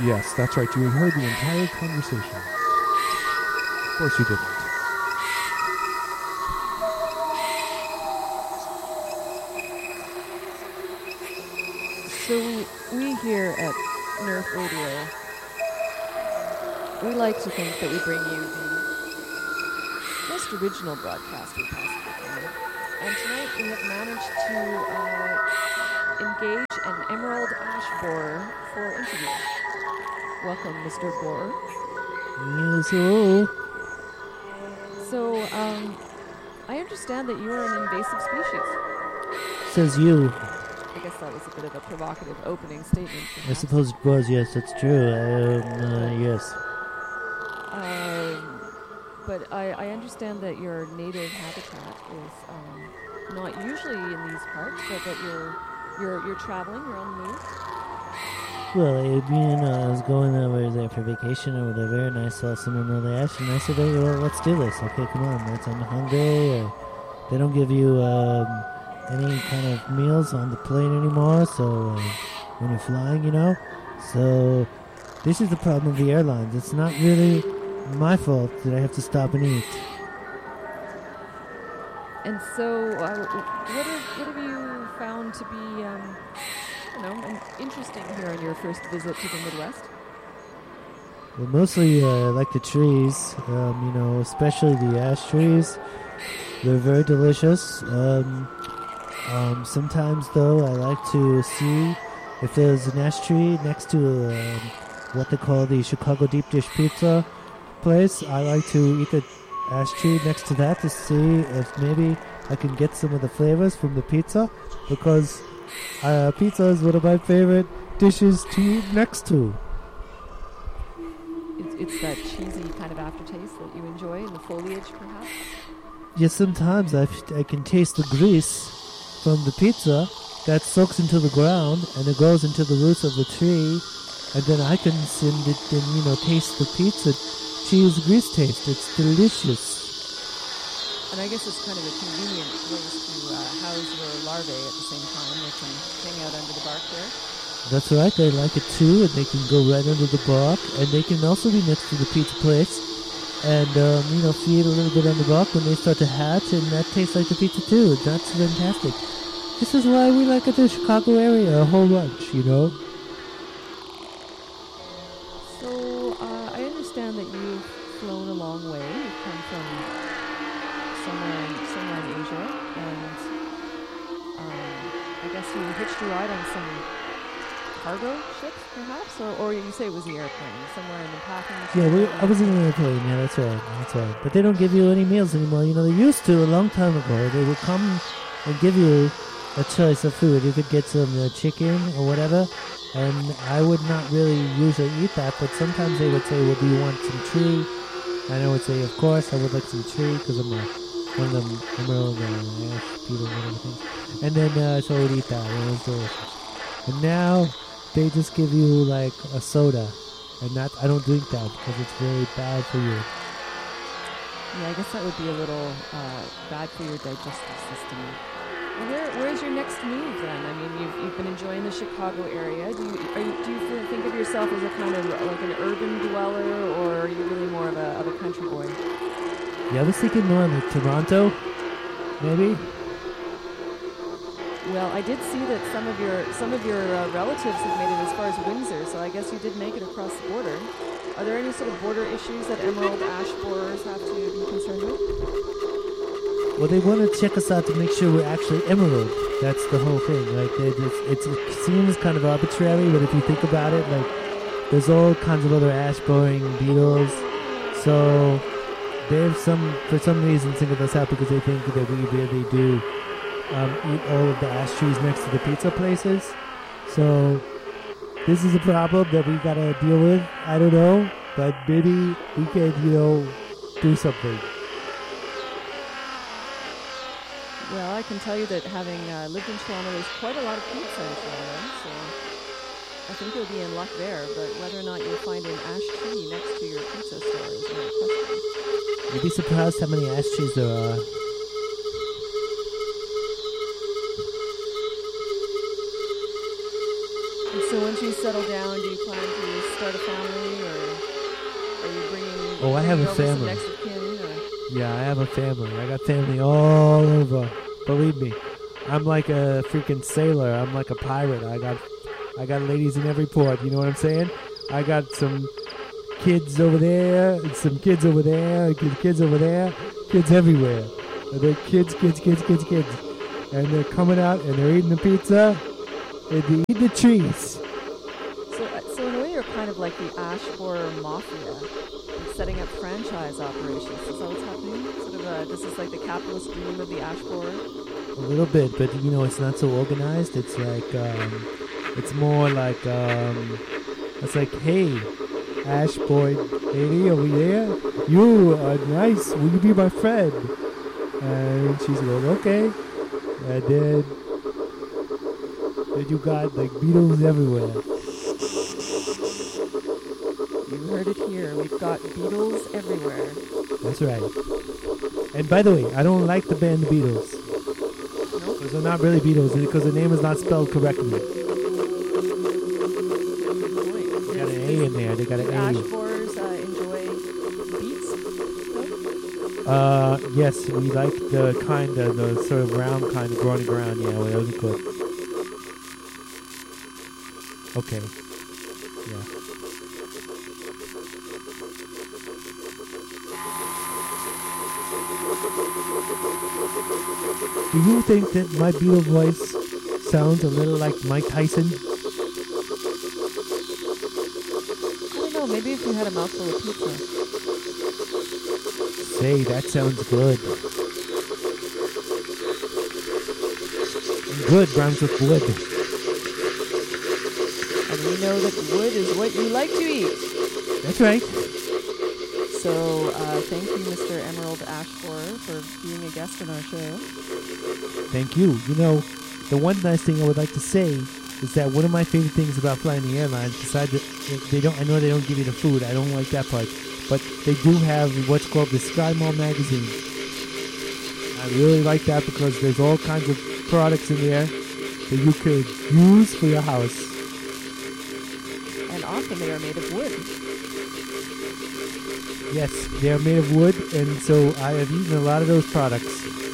Yes, that's right. You heard the entire conversation. Of course you didn't. So we here at Nerf Radio, we like to think that we bring you the most original broadcast we possibly can. And tonight we have managed to engage an emerald ash borer for interview. Welcome, Mr. Borer. Yes, hello. So, I understand that you are an invasive species. Says you. I guess that was a bit of a provocative opening statement. Perhaps. I suppose it was, yes, that's true. Yes. But I understand that your native habitat is not usually in these parts, but that you're traveling, you're on the move. Well, I was going over there for vacation or whatever, and I saw some emerald ash, and I said, hey, well, let's do this. Okay, come on, I'm hungry, or they don't give you any kind of meals on the plane anymore, so when you're flying, So this is the problem of the airlines. It's not really my fault that I have to stop and eat. And so, what have you found to be, interesting here on your first visit to the Midwest? Well, mostly I like the trees, especially the ash trees. They're very delicious. Sometimes, though, I like to see if there's an ash tree next to what they call the Chicago deep dish pizza place. I like to eat the ash tree next to that to see if maybe I can get some of the flavors from the pizza, because pizza is one of my favorite dishes to eat next to. It's that cheesy kind of aftertaste that you enjoy in the foliage, perhaps? Yes, sometimes I can taste the grease from the pizza that soaks into the ground and it goes into the roots of the tree, and then I can send it and, taste the pizza cheese grease taste. It's delicious. And I guess it's kind of a convenient place to house your larvae at the same time. They can hang out under the bark there. That's right, they like it too, and they can go right under the bark, and they can also be next to the pizza place and, feed a little bit on the bark when they start to hatch, and that tastes like the pizza too. That's fantastic. This is why we like it in the Chicago area a whole bunch, So, I understand that you've flown a long way. You've come from somewhere in Asia, and I guess you hitched a ride on some cargo ships, perhaps? Or you say it was the airplane, somewhere in the packing? Yeah, I was in an airplane, yeah, that's right. But they don't give you any meals anymore. They used to a long time ago. They would come and give you a choice of food. You could get some chicken or whatever, and I would not really usually eat that, but sometimes they would say, well, do you want some tree? And I would say, of course, I would like some tree, because I'm one of them emerald ash beetle and everything. And then, so I would eat that, and it was delicious. And now, they just give you, like, a soda, and I don't drink that, because it's very bad for you. Yeah, I guess that would be a little bad for your digestive system. Where's your next move then? I mean, you've been enjoying the Chicago area. Do you think of yourself as a kind of like an urban dweller, or are you really more of a country boy? Yeah, I was thinking more like Toronto, maybe. Well, I did see that some of your relatives have made it as far as Windsor, so I guess you did make it across the border. Are there any sort of border issues that emerald ash borers have to be concerned with? Well, they want to check us out to make sure we're actually emerald. That's the whole thing. Like, it seems kind of arbitrary, but if you think about it, like, there's all kinds of other ash-boring beetles. So they've for some reason singled us out because they think that we really do eat all of the ash trees next to the pizza places. So this is a problem that we gotta deal with. I don't know, but maybe we can, do something. Well, I can tell you that having lived in Toronto, there's quite a lot of pizza in Toronto, so I think you'll be in luck there, but whether or not you'll find an ash tree next to your pizza store is another question. You'd be surprised how many ash trees there are. And so once you settle down, do you plan to start a family, or are you bringing? Oh, I have a over some family. next of kin, or? Yeah, I have a family. I got family all over. Believe me, I'm like a freaking sailor. I'm like a pirate. I got ladies in every port. You know what I'm saying? I got some kids over there, and some kids over there, and kids over there, kids everywhere. And they're kids. And they're coming out and they're eating the pizza and they eat the cheese. So in a way, you're kind of like the Ashbore Mafia, like setting up franchise operations. Is that what's happening? Sort of, this is like the capitalist dream of the Ashbore. A little bit, but it's not so organized. It's like, it's more like, it's like, hey, Ash boy lady over there, you are nice. Will you be my friend? And she's going, okay. And then you got like Beatles everywhere. You heard it here. We've got Beatles everywhere. That's right. And by the way, I don't like the band The Beatles. Nope. Because they're not really Beatles, because the name is not spelled correctly. They got an A in there. They got an Do A. Ashbores enjoy beats? Yes, we like the sort of round kind of growing ground. Yeah, well, those are good. Okay. Yeah. Do you think that my Beatle voice sounds a little like Mike Tyson? I don't know. Maybe if you had a mouthful of pizza. Say, that sounds good. And good rhymes with wood. And we know that wood is what you like to eat. That's right. So thank you, Mr. Emerald Ashbore, for being a guest on our show. Thank you. The one nice thing I would like to say is that one of my favorite things about flying the airlines, besides that they don't, I know they don't give you the food. I don't like that part. But they do have what's called the Sky Mall magazine. I really like that because there's all kinds of products in there that you could use for your house. And often they are made of wood. Yes, they are made of wood, and so I have eaten a lot of those products.